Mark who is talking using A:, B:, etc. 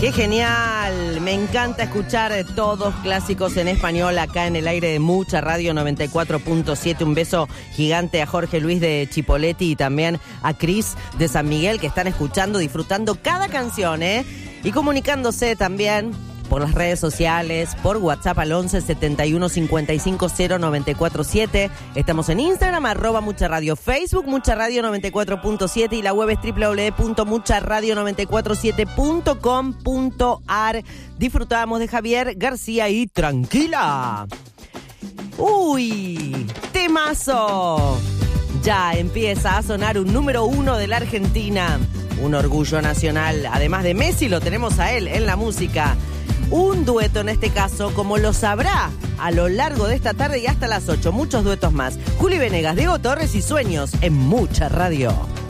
A: ¡Qué genial! Me encanta escuchar todos clásicos en español acá en el aire de Mucha Radio 94.7. Un beso gigante a Jorge Luis de Chipoleti y también a Cris de San Miguel, que están escuchando, disfrutando cada canción, y comunicándose también por las redes sociales, por WhatsApp al 11 71 55 0947. Estamos en Instagram, @Mucha Radio, Facebook, Mucha Radio 94.7 y la web es www.mucharadio947.com.ar. Disfrutamos de Javier García y Tranquila. ¡Uy! ¡Temazo! Ya empieza a sonar un número 1 de la Argentina. Un orgullo nacional. Además de Messi, lo tenemos a él en la música. Un dueto en este caso, como lo sabrá a lo largo de esta tarde y hasta las 8. Muchos duetos más. Juli Venegas, Diego Torres y Sueños en Mucha Radio.